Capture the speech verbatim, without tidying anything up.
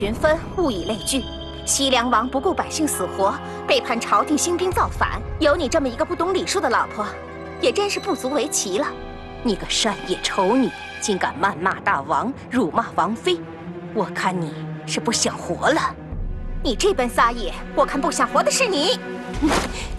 云芬物以类聚，西凉王不顾百姓死活，背叛朝廷，兴兵造反。有你这么一个不懂礼数的老婆，也真是不足为奇了。你个善野丑女，竟敢谩骂大王，辱骂王妃，我看你是不想活了。你这般撒野，我看不想活的是你。